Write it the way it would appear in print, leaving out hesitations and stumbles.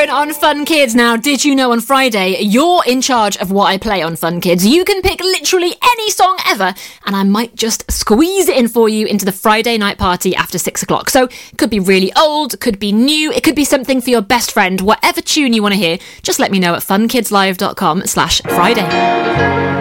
Lauren on Fun Kids. Now, did you know on Friday, you're in charge of what I play on Fun Kids. You can pick literally any song ever, and I might just squeeze it in for you into the Friday night party after 6 o'clock. So, it could be really old, could be new, it could be something for your best friend. Whatever tune you want to hear, just let me know at funkidslive.com/Friday.